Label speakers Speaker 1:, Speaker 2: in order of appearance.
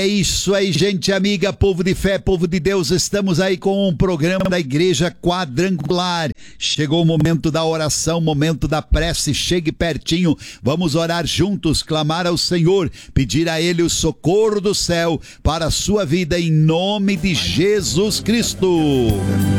Speaker 1: isso aí, gente amiga, povo de fé, povo de Deus, estamos aí com um programa da Igreja Quadrangular. Chegou o momento da oração, momento da prece, chegue pertinho, vamos orar juntos, clamar ao Senhor, pedir a Ele o socorro do céu para a sua vida em nome de Jesus Cristo.